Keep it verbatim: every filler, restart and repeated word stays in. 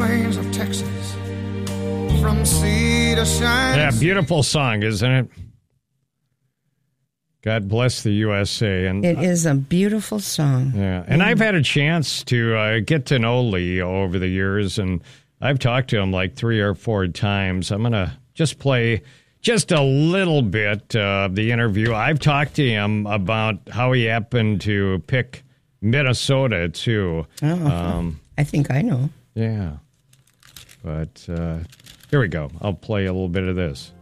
plains of Texas, from sea to shining. Yeah, beautiful song, isn't it? God bless the U S A. And it is a beautiful song. Yeah, and mm. I've had a chance to uh, get to know Lee over the years, and I've talked to him like three or four times. I'm going to just play just a little bit uh, of the interview. I've talked to him about how he happened to pick Minnesota, too. Oh, um, I think I know. Yeah. But uh, here we go. I'll play a little bit of this.